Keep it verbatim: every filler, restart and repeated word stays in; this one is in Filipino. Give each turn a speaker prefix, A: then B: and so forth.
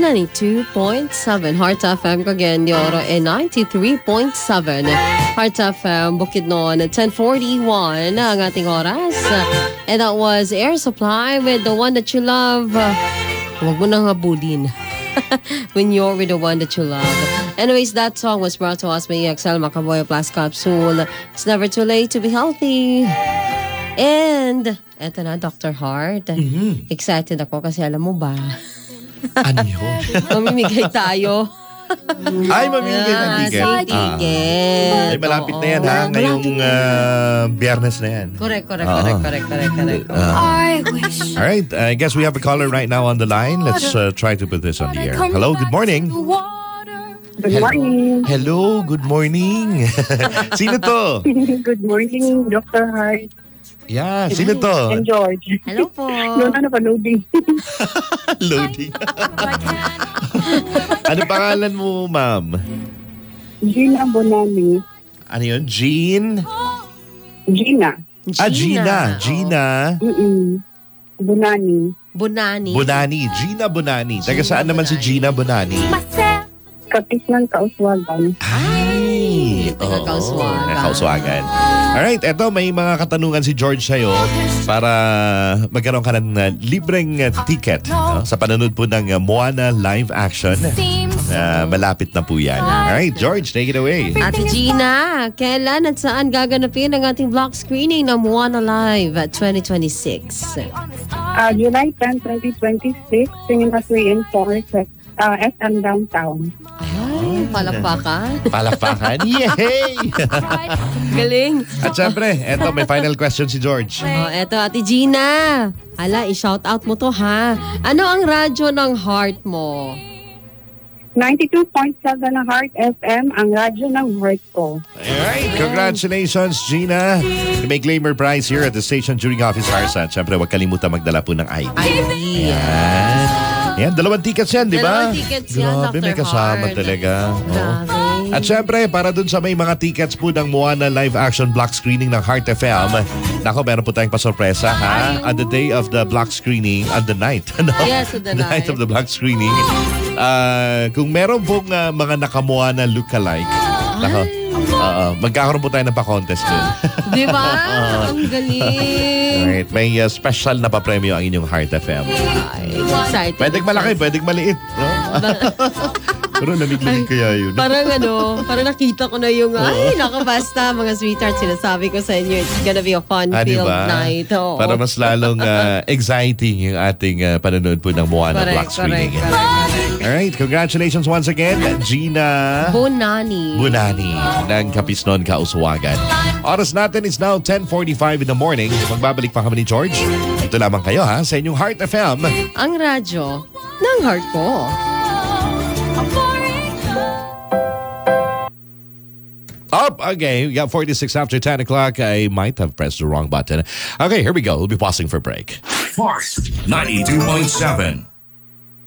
A: ninety-two point seven Heart F M Cagayan de Oro and ninety-three point seven Heart F M Bukidnon. ten forty-one ang ating oras. And that was Air Supply with The One That You Love. Huwag mo nang habulin when you're with the one that you love. Anyways, that song was brought to us by E X L Macaboy Plus Capsule. It's never too late to be healthy. And eto na, Doctor Heart.
B: Mm-hmm.
A: Excited ako kasi alam mo ba?
B: Ano yun?
A: Mamimigay tayo.
B: Ay, mamimigay ng ticket.
A: Ah, ticket.
B: Ay, malapit na yan ha. Ngayong uh, biyernes na yan.
A: Correct, correct, correct, correct, correct, correct.
B: Uh, all right, I guess we have a caller right now on the line. Let's uh, try to put this on the air. Hello, good morning.
C: Good morning.
B: Hello, good morning. Sino to?
C: Good morning, Doctor Hart.
B: Yeah, sino to?
C: And George.
A: Hello po.
C: Doon na pa-loading.
B: Loading. Ano pangalan mo, ma'am?
C: Gina Bonani.
B: Ano yun? Jean?
C: Gina.
B: Ah, Gina. Gina.
C: Mm-mm. Bonani.
A: Bonani.
B: Bonani. Gina Bonani. Taga saan naman si Gina Bonani?
C: Kapis ng Kauswagan.
B: Ay,
A: Taga
B: oo,
A: Kauswagan.
B: Kauswagan. Alright, eto may mga katanungan si George sa'yo para magkaroon ka ng uh, libreng uh, ticket no? Sa panonood po ng uh, Moana live action. Uh, malapit na po yan. Alright, George, take it away.
A: Ate Gina, kailan at saan gaganapin ang ating block screening ng Moana Live at twenty twenty-six?
C: Uh, July tenth, twenty twenty-six, Cinema three and four sa uh, S M Downtown.
A: Ay, palakpakan.
B: Palakpakan. Yay!
A: Galing.
B: At syempre, eto may final question si George.
A: Oh, eto, Ate Gina. Ala, i-shout out mo to ha. Ano ang radyo ng heart mo?
C: ninety-two point seven Heart F M, ang radyo ng heart ko.
B: Alright, congratulations, Gina. You may claim your prize here at the station during office hours. At syempre, huwag kalimutan magdala po ng I D.
A: I D.
B: Yan. Yan, dalawang tickets yan, di ba?
A: Dalawang tickets yan,
B: Grabe, may
A: Doctor
B: kasama
A: Hart.
B: talaga.
A: Grabe.
B: Oh. At syempre, para dun sa may mga tickets po ng Moana live action block screening ng Heart F M, nako, meron po tayong pasurpresa, ha? On the day of the block screening, on the night. No?
A: Yes, on the night.
B: night of the block screening. Uh, kung meron pong uh, mga naka-Moana look-alike, nako, uh, magkakaroon po tayo ng pa-contest dun.
A: Di ba? Ang galing.
B: Alright, may uh, special na pa-premyo ang inyong Heart F M.
A: Ay, excited.
B: Pwedeng malaki, pwedeng maliit. No? Pero lamig-lamig kaya yun.
A: Parang ano, parang nakita ko na yung, ay, nakabasta, mga sweethearts, sinasabi ko sa inyo, it's gonna be a fun-filled
B: ah, diba?
A: night. Oo.
B: Para mas lalong uh, exciting yung ating uh, panonood po ng Moana
A: Correct,
B: block screening.
A: correct, correct.
B: Alright, congratulations once again, Gina
A: Bonani.
B: Bunani ng Kapisnon, Kauswagan. Oras natin is now ten forty-five in the morning. Magbabalik pa kami ni George. Ito lamang kayo ha, sa inyong Heart F M.
A: Ang radyo ng heart ko.
B: Up, okay, we got forty-six after ten o'clock. I might have pressed the wrong button. Okay, here we go. We'll be pausing for break.
D: Heart ninety-two point seven.